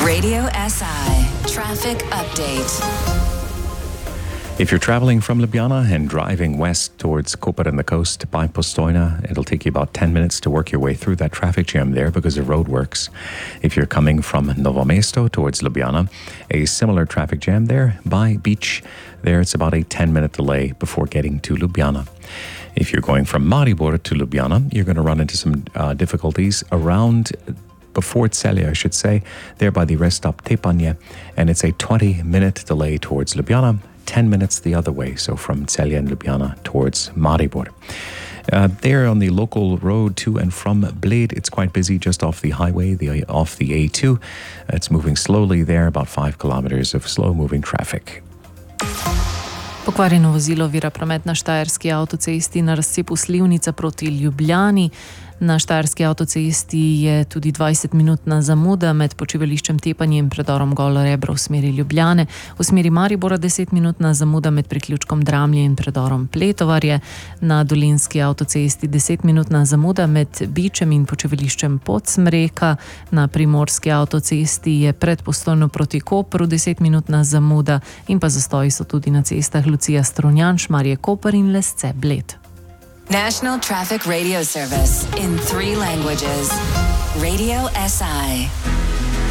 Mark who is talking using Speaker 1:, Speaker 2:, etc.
Speaker 1: Radio SI Traffic Update.
Speaker 2: If you're traveling from Ljubljana and driving west towards Koper and the coast by Postojna, it'll take you about 10 minutes to work your way through that traffic jam there because of roadworks. If you're coming from Novo Mesto towards Ljubljana, a similar traffic jam there by Beach. There it's about a 10-minute delay before getting to Ljubljana. If you're going from Maribor to Ljubljana, you're going to run into some difficulties around before Celje, I should say, there by the rest stop Tepanje, and it's a 20-minute delay towards Ljubljana, 10 minutes the other way, so from Celje and Ljubljana towards Maribor. There on the local road to and from Bled, it's quite busy just off the highway, off the A2. It's moving slowly there, about 5 kilometers of slow-moving traffic.
Speaker 3: Pokvarjeno vozilo vira promet na Štajerski avtocesti na razcepu Slivnica proti Ljubljani. Na Štajerski avtocesti je tudi 20-minutna zamuda med počivališčem Tepanje in predorom Golo Rebro v smeri Ljubljane. V smeri Maribora 10-minutna zamuda med priključkom Dramlje in predorom Pletovarje. Na Dolenjski avtocesti 10-minutna zamuda med Bičem in počivališčem Podsmreka. Na Primorski avtocesti je pred Postojno proti Kopru 10-minutna zamuda in pa zastoji so tudi na cestah Lucija Strunjan, Šmarje Koper in Lesce Bled.
Speaker 1: National Traffic Radio Service in 3 languages. Radio SI.